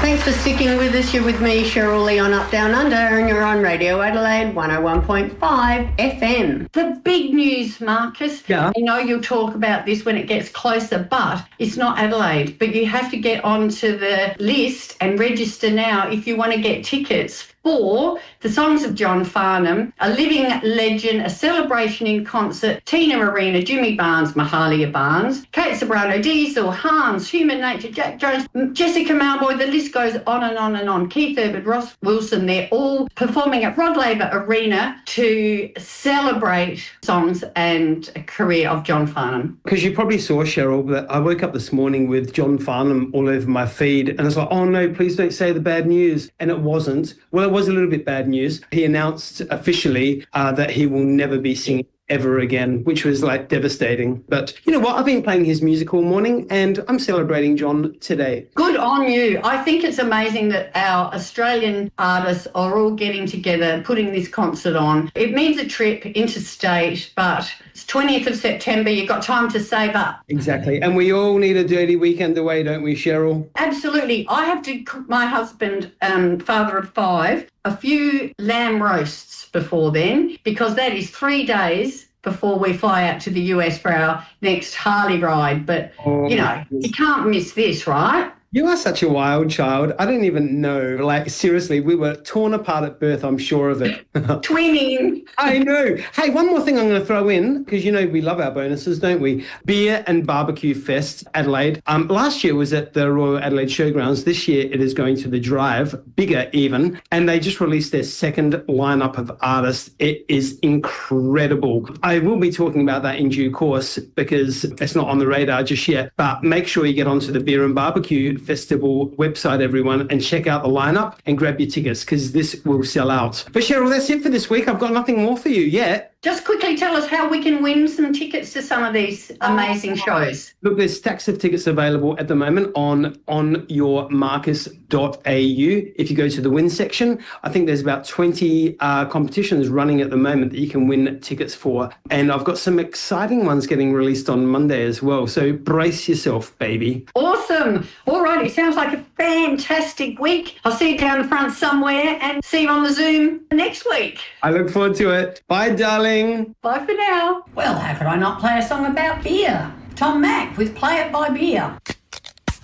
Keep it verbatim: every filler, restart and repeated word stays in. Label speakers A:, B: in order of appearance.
A: Thanks for sticking with us. You're with me, Cheryl Lee, on Up Down Under, and you're on Radio Adelaide one oh one point five F M. The big news, Marcus.
B: Yeah.
A: I know you'll talk about this when it gets closer, but it's not Adelaide. But you have to get onto the list and register now if you want to get tickets for the Songs of John Farnham, a living legend, a celebration in concert, Tina Arena, Jimmy Barnes, Mahalia Barnes, Kate Sobrano, Diesel, Hans, Human Nature, Jack Jones, Jessica Malboy, the list goes on and on and on. Keith Urban, Ross Wilson, they're all performing at Rod Laver Arena to celebrate songs and career of John Farnham.
B: Because you probably saw, Cheryl, that I woke up this morning with John Farnham all over my feed, and I was like, oh no, please don't say the bad news. And it wasn't. Well, it was a little bit bad news. He announced officially uh, that he will never be singing ever again, which was like devastating. But you know what? I've been playing his music all morning and I'm celebrating John today.
A: Good on you. I think it's amazing that our Australian artists are all getting together, putting this concert on. It means a trip interstate, but it's twentieth of September. You've got time to save up.
B: Exactly. And we all need a dirty weekend away, don't we, Cheryl?
A: Absolutely. I have to cook my husband, um, father of five, a few lamb roasts before then, because that is three days before we fly out to the U S for our next Harley ride. But,
B: oh,
A: you know, you can't miss this, right?
B: You are such a wild child. I don't even know. Like, seriously, we were torn apart at birth, I'm sure of it.
A: Twinning.
B: I know. Hey, one more thing I'm going to throw in, because, you know, we love our bonuses, don't we? Beer and Barbecue Fest, Adelaide. Um, last year was at the Royal Adelaide Showgrounds. This year it is going to the Drive, bigger even. And they just released their second lineup of artists. It is incredible. I will be talking about that in due course because it's not on the radar just yet. But make sure you get onto the Beer and Barbecue Festival website, everyone, and check out the lineup and grab your tickets because this will sell out. But Cheryl, that's it for this week. I've got nothing more for you yet.
A: Just quickly tell us how we can win some tickets to some of these amazing shows.
B: Look, there's stacks of tickets available at the moment on on your marcus dot a u. If you go to the win section, I think there's about twenty uh, competitions running at the moment that you can win tickets for. And I've got some exciting ones getting released on Monday as well. So brace yourself, baby.
A: Awesome. All right. It sounds like a fantastic week. I'll see you down the front somewhere and see you on the Zoom next week.
B: I look forward to it. Bye, darling.
A: Bye for now. Well, how could I not play a song about beer? Tom Mack with Play It by Beer.